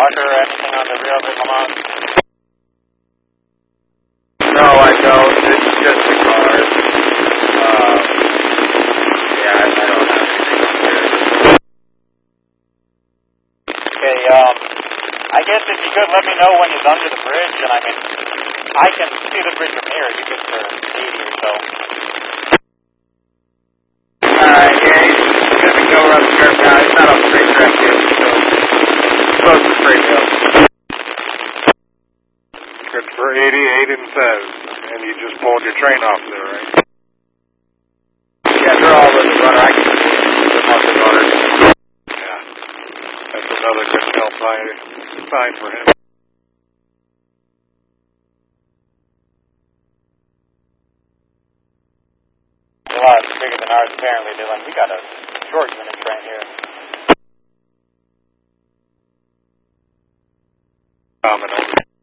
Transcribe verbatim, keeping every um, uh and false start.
marker or anything on the real Lamont? No, I don't. It's just a car. Um, yeah, I, I don't have anything here. Okay, um, I guess if you could let me know when he's under the bridge, and I mean, I can see the bridge from here. You get for eighty or so. Alright, yeah, he's gonna go around the curve now. He's not on the straight track yet, so close to straight hill. Good for eighty-eight and says, and you just pulled your train off there, right? Yeah, they're all in the runner. I can put them on the runner. Yeah, that's another good tell sign, sign for him. A lot bigger than ours, apparently, Dylan. We got a short unit train here. Domino.